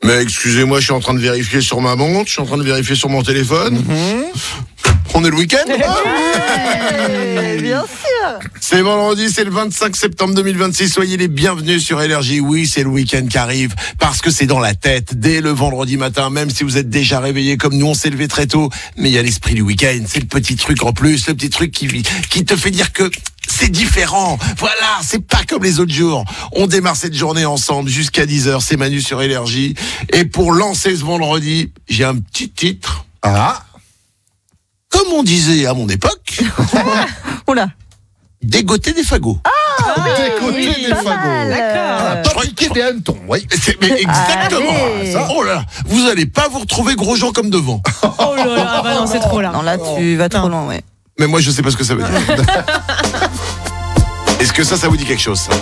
Mais excusez-moi, je suis en train de vérifier sur ma montre, je suis en train de vérifier sur mon téléphone. On est le week-end. Bien sûr. C'est vendredi, c'est le 25 septembre 2026. Soyez les bienvenus sur Énergie. Oui, c'est le week-end qui arrive parce que c'est dans la tête dès le vendredi matin. Même si vous êtes déjà réveillés comme nous, on s'est levé très tôt. Mais il y a l'esprit du week-end. C'est le petit truc en plus, le petit truc qui te fait dire que c'est différent. Voilà, c'est pas comme les autres jours. On démarre cette journée ensemble jusqu'à 10h. C'est Manu sur Énergie. Et pour lancer ce vendredi, j'ai un petit titre. Ah, Comme on disait à mon époque, Oula. dégoter des fagots. décoter des pas fagots. mal. Pas piquer des hannetons, oui. Mais exactement. Allez. Ça. Oh là là, vous allez pas vous retrouver gros gens comme devant. Oh là là, ah bah non, c'est trop là. Non, là, tu vas trop loin, ouais. Mais moi, je sais pas ce que ça veut dire. Est-ce que ça vous dit quelque chose, ça ?